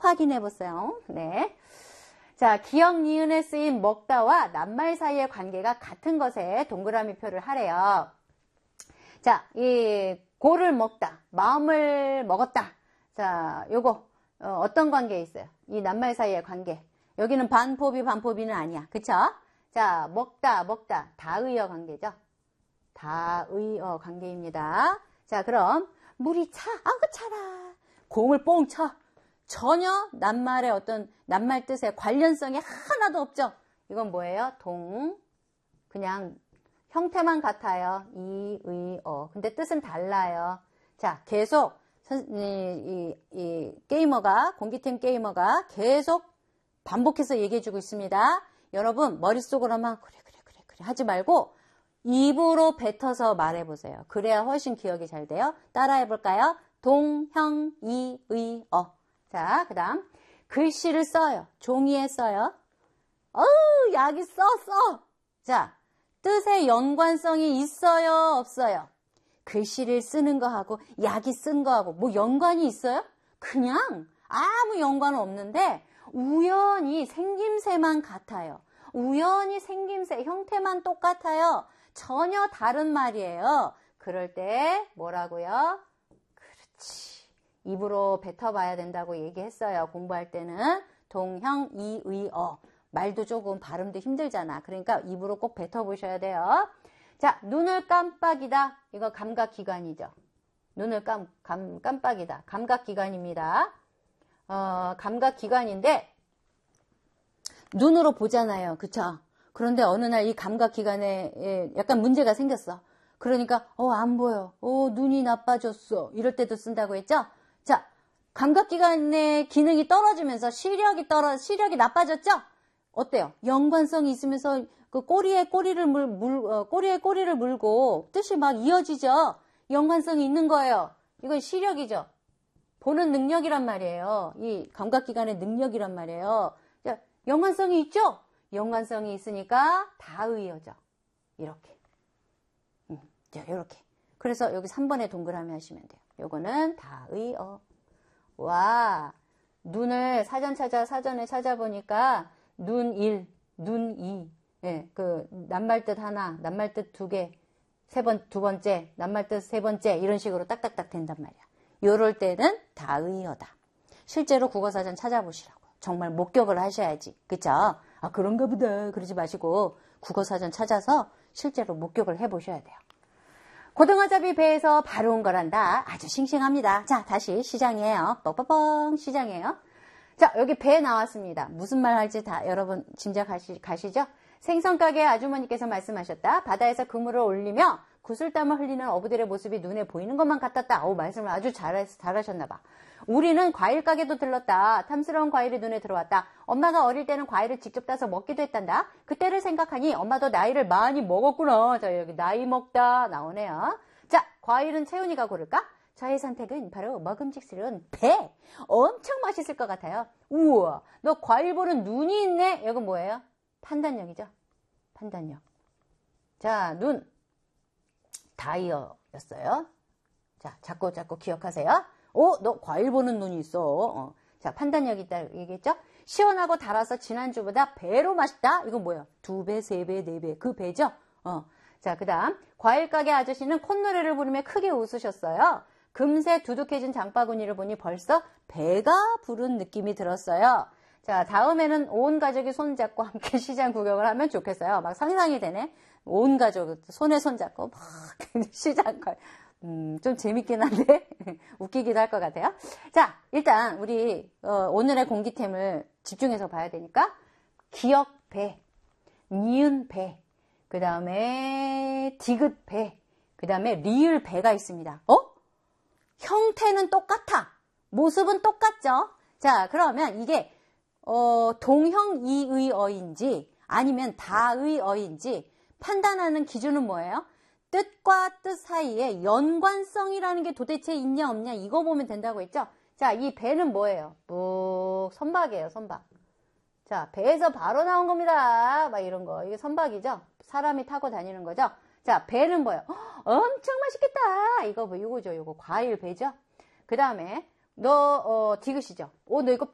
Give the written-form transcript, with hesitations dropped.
확인해 보세요. 네. 자, 기역, 니은에 쓰인 먹다와 낱말 사이의 관계가 같은 것에 동그라미 표를 하래요. 자, 이 고를 먹다, 마음을 먹었다. 자, 요거 어떤 관계에 있어요? 이 낱말 사이의 관계. 여기는 반포비는 아니야. 그쵸? 자, 먹다, 다의어 관계죠. 다의어 관계입니다. 자, 그럼 물이 차, 그 차라. 공을 뽕 쳐. 전혀 낱말의 어떤 낱말 뜻에 관련성이 하나도 없죠. 이건 뭐예요? 그냥 형태만 같아요. 이, 의, 어. 근데 뜻은 달라요. 자, 계속 이 게이머가, 공기팀 게이머가 계속 반복해서 얘기해주고 있습니다. 여러분 머릿속으로만 그래 하지 말고 입으로 뱉어서 말해보세요. 그래야 훨씬 기억이 잘 돼요. 따라해볼까요? 동, 형, 이, 의, 어. 자, 그 다음 글씨를 써요. 종이에 써요. 약이 써. 자, 뜻의 연관성이 있어요, 없어요? 글씨를 쓰는 거하고 약이 쓴 거하고 뭐 연관이 있어요? 그냥 아무 연관은 없는데 우연히 생김새만 같아요. 우연히 생김새, 형태만 똑같아요. 전혀 다른 말이에요. 그럴 때 뭐라고요? 그렇지. 입으로 뱉어봐야 된다고 얘기했어요. 공부할 때는 동형, 이, 의, 어. 말도 조금 발음도 힘들잖아. 그러니까 입으로 꼭 뱉어보셔야 돼요. 자, 눈을 깜빡이다. 이거 감각기관이죠. 눈을 깜빡이다. 감각기관입니다. 감각기관인데 눈으로 보잖아요. 그쵸? 그런데 어느 날 이 감각기관에 약간 문제가 생겼어. 그러니까 안 보여. 눈이 나빠졌어. 이럴 때도 쓴다고 했죠? 자, 감각기관의 기능이 떨어지면서 시력이 나빠졌죠? 어때요? 연관성이 있으면서 그 꼬리에 꼬리를 물고 뜻이 막 이어지죠? 연관성이 있는 거예요. 이건 시력이죠. 보는 능력이란 말이에요. 이 감각기관의 능력이란 말이에요. 자, 연관성이 있죠? 연관성이 있으니까 다의어죠. 이렇게. 자, 이렇게. 그래서 여기 3번에 동그라미 하시면 돼요. 요거는 다의어. 와, 눈을 사전에 찾아보니까 눈 1, 눈 2. 예, 그 낱말뜻 하나, 낱말뜻 2개, 두 번째, 낱말뜻 3번째 이런 식으로 딱딱딱 된단 말이야. 요럴 때는 다의어다. 실제로 국어사전 찾아보시라고. 정말 목격을 하셔야지. 그쵸? 그런가 보다. 그러지 마시고 국어사전 찾아서 실제로 목격을 해보셔야 돼요. 고등어잡이 배에서 바로 온 거란다. 아주 싱싱합니다. 자, 다시 시장이에요. 뻥뻥뻥 시장이에요. 자, 여기 배 나왔습니다. 무슨 말 할지 다 여러분 짐작가시죠? 생선가게 아주머니께서 말씀하셨다. 바다에서 그물을 올리며 구슬땀을 흘리는 어부들의 모습이 눈에 보이는 것만 같았다. 말씀을 아주 잘하셨나봐. 우리는 과일 가게도 들렀다. 탐스러운 과일이 눈에 들어왔다. 엄마가 어릴 때는 과일을 직접 따서 먹기도 했단다. 그때를 생각하니 엄마도 나이를 많이 먹었구나. 자, 여기 나이 먹다 나오네요. 자, 과일은 채훈이가 고를까? 저의 선택은 바로 먹음직스러운 배. 엄청 맛있을 것 같아요. 우와, 너 과일 보는 눈이 있네. 이건 뭐예요? 판단력이죠. 판단력. 자, 눈. 다이어였어요. 자, 자꾸 기억하세요. 너 과일 보는 눈이 있어. 자, 판단력이 있다 얘기했죠? 시원하고 달아서 지난주보다 배로 맛있다. 이건 뭐예요? 2배, 3배, 4배. 그 배죠? 자, 그 다음. 과일 가게 아저씨는 콧노래를 부르며 크게 웃으셨어요. 금세 두둑해진 장바구니를 보니 벌써 배가 부른 느낌이 들었어요. 자, 다음에는 온 가족이 손잡고 함께 시장 구경을 하면 좋겠어요. 막 상상이 되네. 온 가족 손에 손잡고 막 시장 좀 재밌긴 한데 웃기기도 할 것 같아요. 자, 일단 우리 오늘의 공기템을 집중해서 봐야 되니까 기역 배, 니은 배, 그 다음에 디귿 배, 그 다음에 리을 배가 있습니다. 형태는 똑같아. 모습은 똑같죠. 자, 그러면 이게 동형 이의어인지 아니면 다의어인지 판단하는 기준은 뭐예요? 뜻과 뜻 사이에 연관성이라는 게 도대체 있냐 없냐 이거 보면 된다고 했죠? 자, 이 배는 뭐예요? 선박이에요, 선박. 자, 배에서 바로 나온 겁니다. 막 이런 거. 이게 선박이죠? 사람이 타고 다니는 거죠? 자, 배는 뭐예요? 엄청 맛있겠다. 이거죠. 이거 과일 배죠? 그 다음에, 디귿이죠? 너 이거